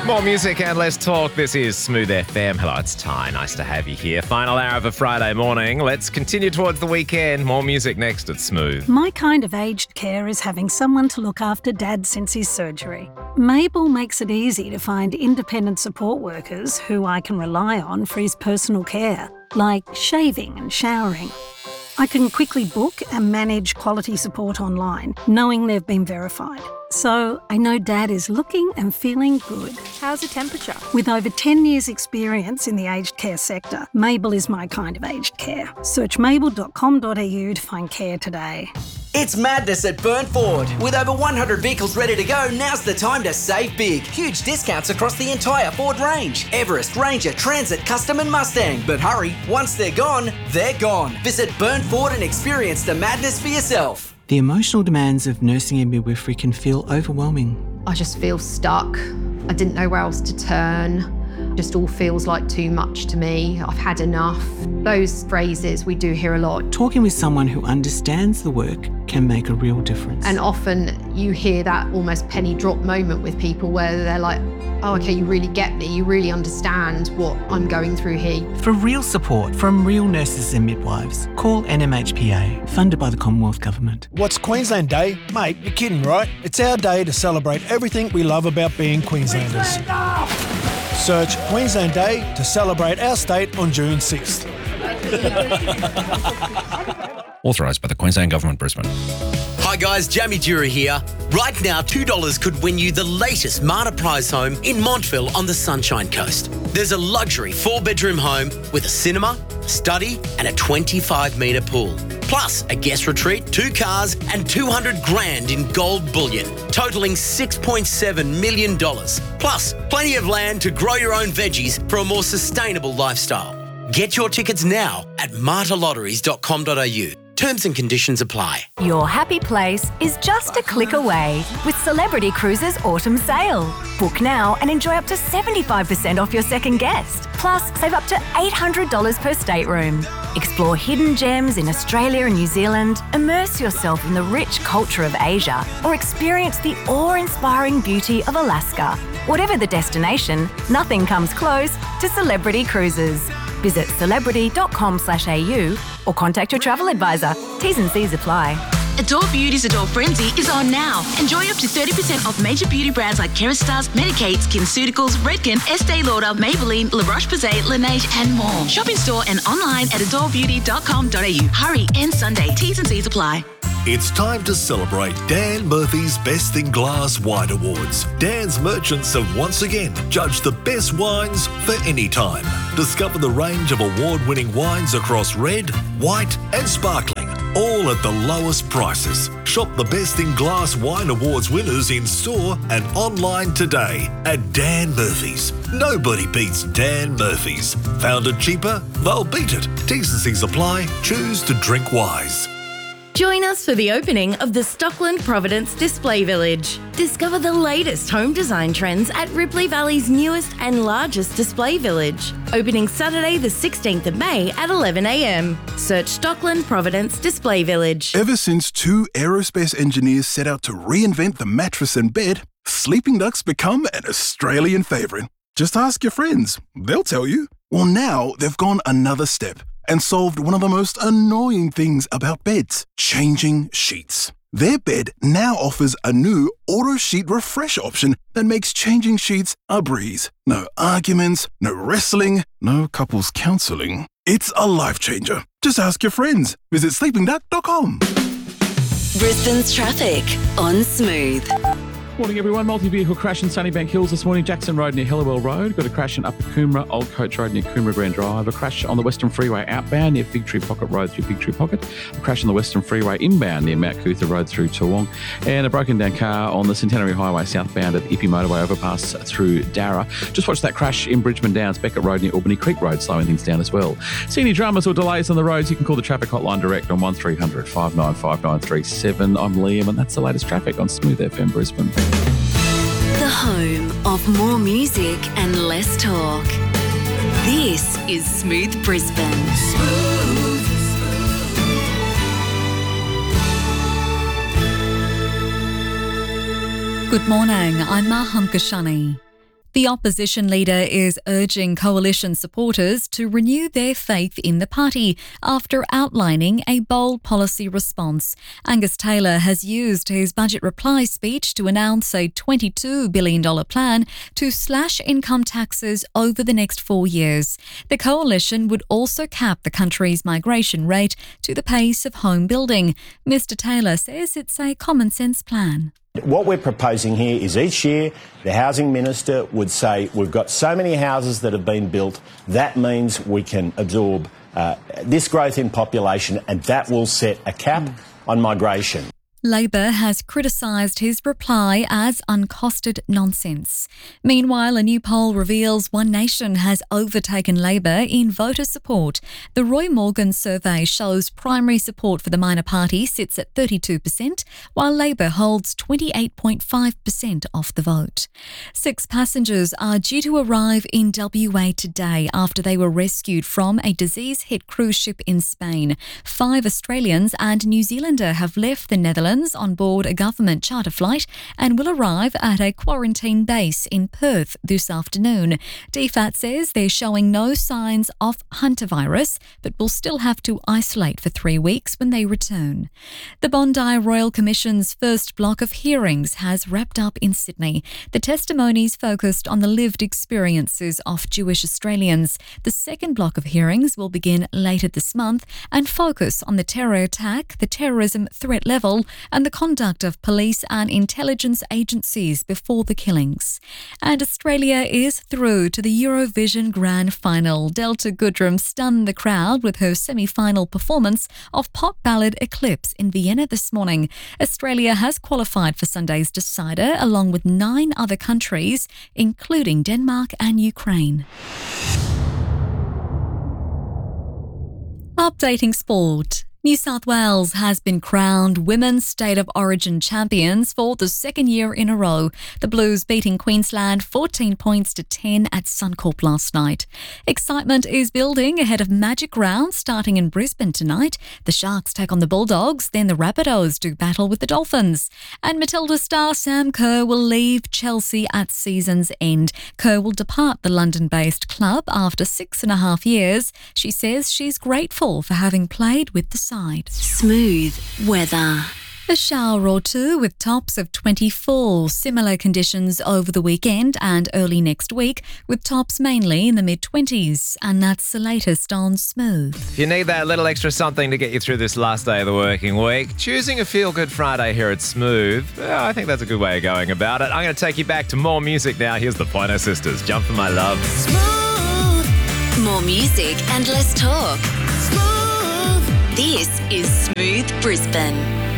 More music and less talk. This is Smooth FM. Hello, it's Ty. Nice to have you here. Final hour of a Friday morning. Let's continue towards the weekend. More music next at Smooth. My kind of aged care is having someone to look after Dad since his surgery. Mabel makes it easy to find independent support workers who I can rely on for his personal care, like shaving and showering. I can quickly book and manage quality support online, knowing they've been verified. So I know Dad is looking and feeling good. How's the temperature? With over 10 years' experience in the aged care sector, Mabel is my kind of aged care. Search mabel.com.au to find care today. It's madness at Burn Ford. With over 100 vehicles ready to go, now's the time to save big. Huge discounts across the entire Ford range. Everest, Ranger, Transit, Custom and Mustang. But hurry, once they're gone, they're gone. Visit Burn Ford and experience the madness for yourself. The emotional demands of nursing and midwifery can feel overwhelming. I just feel stuck. I didn't know where else to turn. Just all feels like too much to me. I've had enough. Those phrases we do hear a lot. Talking with someone who understands the work can make a real difference. And often you hear that almost penny drop moment with people where they're like, oh, okay, you really get me. You really understand what I'm going through here. For real support from real nurses and midwives, call NMHPA, funded by the Commonwealth Government. What's Queensland Day? Mate, you're kidding, right? It's our day to celebrate everything we love about being Queenslanders. Search Queensland Day to celebrate our state on June 6th. Authorised by the Queensland Government, Brisbane. Hi guys, Jamie Dura here. Right now, $2 could win you the latest Marta Prize home in Montville on the Sunshine Coast. There's a luxury 4-bedroom home with a cinema, study and a 25-metre pool. Plus a guest retreat, 2 cars and 200 grand in gold bullion, totalling $6.7 million. Plus plenty of land to grow your own veggies for a more sustainable lifestyle. Get your tickets now at martalotteries.com.au. Terms and conditions apply. Your happy place is just a click away with Celebrity Cruises Autumn Sale. Book now and enjoy up to 75% off your second guest. Plus, save up to $800 per stateroom. Explore hidden gems in Australia and New Zealand, immerse yourself in the rich culture of Asia, or experience the awe-inspiring beauty of Alaska. Whatever the destination, nothing comes close to Celebrity Cruises. Visit celebrity.com.au or contact your travel advisor. T's and C's apply. Adore Beauty's Adore Frenzy is on now. Enjoy up to 30% off major beauty brands like Kerastase, Medik8, SkinCeuticals, Redken, Estee Lauder, Maybelline, La Roche-Posay, Laneige and more. Shop in store and online at adorebeauty.com.au. Hurry and Sunday. T's and C's apply. It's time to celebrate Dan Murphy's Best in Glass Wine Awards. Dan's merchants have once again judged the best wines for any time. Discover the range of award-winning wines across red, white and sparkling, all at the lowest prices. Shop the Best in Glass Wine Awards winners in store and online today at Dan Murphy's. Nobody beats Dan Murphy's. Found it cheaper? They'll beat it. T's and C's apply. Choose to drink wise. Join us for the opening of the Stockland Providence Display Village. Discover the latest home design trends at Ripley Valley's newest and largest display village. Opening Saturday the 16th of May at 11 a.m. Search Stockland Providence Display Village. Ever since 2 aerospace engineers set out to reinvent the mattress and bed, Sleeping Duck's become an Australian favourite. Just ask your friends, they'll tell you. Well, now they've gone another step and solved one of the most annoying things about beds, changing sheets. Their bed now offers a new auto sheet refresh option that makes changing sheets a breeze. No arguments, no wrestling, no couples counselling. It's a life changer. Just ask your friends. Visit sleepingduck.com. Brisbane's traffic on Smooth. Morning everyone, multi-vehicle crash in Sunnybank Hills this morning, Jackson Road near Hellawell Road, got a crash in Upper Coomera, Old Coach Road near Coomera Grand Drive, a crash on the Western Freeway outbound near Fig Tree Pocket Road through Fig Tree Pocket, a crash on the Western Freeway inbound near Mount Cootha Road through Toowong, and a broken down car on the Centenary Highway southbound at Ippy Motorway overpass through Darra. Just watch that crash in Bridgeman Downs, Beckett Road near Albany Creek Road, slowing things down as well. See any dramas or delays on the roads, you can call the traffic hotline direct on 1300 595937. I'm Liam and that's the latest traffic on Smooth FM Brisbane. The home of more music and less talk. This is Smooth Brisbane. Good morning, I'm Maham Kashani. The opposition leader is urging coalition supporters to renew their faith in the party after outlining a bold policy response. Angus Taylor has used his budget reply speech to announce a $22 billion plan to slash income taxes over the next 4 years. The coalition would also cap the country's migration rate to the pace of home building. Mr. Taylor says it's a common sense plan. What we're proposing here is each year the housing minister would say we've got so many houses that have been built, that means we can absorb this growth in population, and that will set a cap on migration. Labor has criticised his reply as uncosted nonsense. Meanwhile, a new poll reveals One Nation has overtaken Labor in voter support. The Roy Morgan survey shows primary support for the minor party sits at 32%, while Labor holds 28.5% of the vote. 6 passengers are due to arrive in WA today after they were rescued from a disease-hit cruise ship in Spain. 5 Australians and a New Zealander have left the Netherlands on board a government charter flight and will arrive at a quarantine base in Perth this afternoon. DFAT says they're showing no signs of hantavirus, but will still have to isolate for 3 weeks when they return. The Bondi Royal Commission's first block of hearings has wrapped up in Sydney. The testimonies focused on the lived experiences of Jewish Australians. The second block of hearings will begin later this month and focus on the terror attack, the terrorism threat level, and the conduct of police and intelligence agencies before the killings. And Australia is through to the Eurovision Grand Final. Delta Goodrem stunned the crowd with her semi-final performance of pop ballad Eclipse in Vienna this morning. Australia has qualified for Sunday's decider along with 9 other countries, including Denmark and Ukraine. Updating sport. New South Wales has been crowned Women's State of Origin champions for the second year in a row. The Blues beating Queensland 14 points to 10 at Suncorp last night. Excitement is building ahead of Magic Round starting in Brisbane tonight. The Sharks take on the Bulldogs, then the Rabbitohs do battle with the Dolphins. And Matilda star Sam Kerr will leave Chelsea at season's end. Kerr will depart the London-based club after 6.5 years. She says she's grateful for having played with the side. Smooth weather. A shower or two with tops of 24. Similar conditions over the weekend and early next week, with tops mainly in the mid-20s. And that's the latest on Smooth. If you need that little extra something to get you through this last day of the working week, choosing a Feel Good Friday here at Smooth, I think that's a good way of going about it. I'm going to take you back to more music now. Here's the Pointer Sisters. Jump for My Love. Smooth. More music and less talk. Smooth. This is Smooth Brisbane.